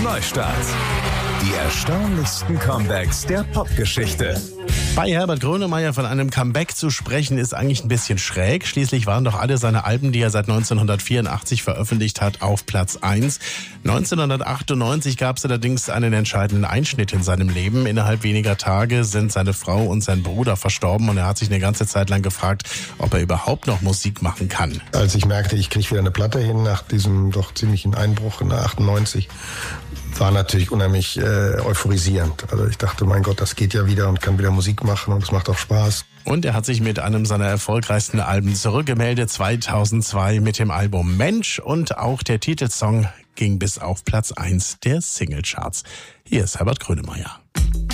Neustart. Die erstaunlichsten Comebacks der Popgeschichte. Bei Herbert Grönemeyer von einem Comeback zu sprechen, ist eigentlich ein bisschen schräg. Schließlich waren doch alle seine Alben, die er seit 1984 veröffentlicht hat, auf Platz 1. 1998 gab es allerdings einen entscheidenden Einschnitt in seinem Leben. Innerhalb weniger Tage sind seine Frau und sein Bruder verstorben und er hat sich eine ganze Zeit lang gefragt, ob er überhaupt noch Musik machen kann. Als ich merkte, ich kriege wieder eine Platte hin nach diesem doch ziemlichen Einbruch in 98, war natürlich unheimlich euphorisierend. Also ich dachte, mein Gott, das geht ja wieder und kann wieder Musik machen und es macht auch Spaß. Und er hat sich mit einem seiner erfolgreichsten Alben zurückgemeldet, 2002 mit dem Album Mensch. Und auch der Titelsong ging bis auf Platz 1 der Singlecharts. Hier ist Herbert Grönemeyer.